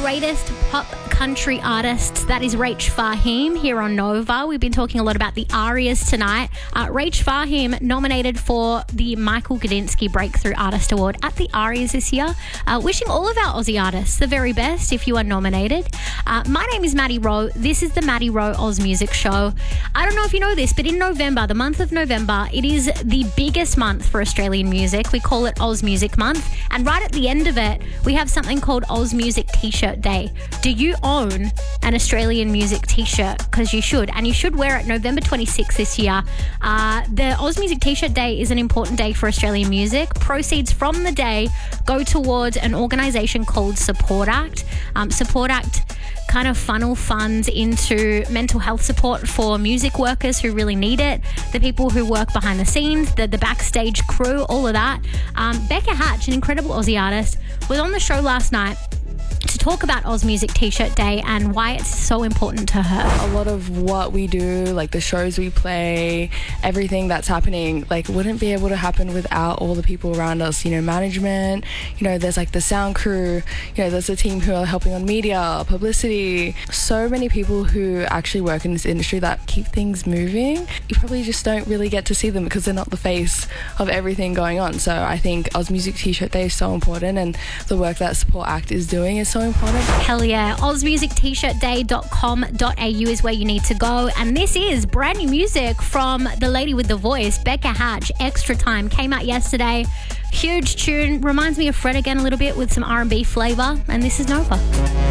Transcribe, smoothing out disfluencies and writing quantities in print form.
greatest pop country artists. That is Rach Fahim here on Nova. We've been talking a lot about the Arias tonight. Rach Fahim nominated for the Michael Gudinski Breakthrough Artist Award at the Arias this year. Wishing all of our Aussie artists the very best if you are nominated. My name is Maddie Rowe. This is the Maddie Rowe Oz Music Show. I don't know if you know this, but in November, the month of November, it is the biggest month for Australian music. We call it Oz Music Month. And right at the end of it, we have something called Oz Music T-shirt Day. Do you own an Australian music T-shirt? Because you should. And you should wear it November 26th this year. The Oz Music T-shirt Day is an important day for Australian music. Proceeds from the day go towards an organisation called Support Act. Support Act kind of funnel funds into mental health support for music workers who really need it, the people who work behind the scenes, the backstage crew, all of that. Becca Hatch, an incredible Aussie artist, was on the show last night to talk about Oz Music T-shirt Day and why it's so important to her. A lot of what we do, like the shows we play, everything that's happening, like wouldn't be able to happen without all the people around us, you know, management, you know, there's like the sound crew, you know, there's a team who are helping on media, publicity, so many people who actually work in this industry that keep things moving. You probably just don't really get to see them because they're not the face of everything going on. So I think Oz Music T-shirt Day is so important, and the work that Support Act is doing is so important. Hell yeah. OzMusicT-shirtDay.com.au is where you need to go. And this is brand new music from the lady with the voice, Becca Hatch. Extra Time came out yesterday. Huge tune. Reminds me of Fred again a little bit with some R&B flavour. And this is Nova.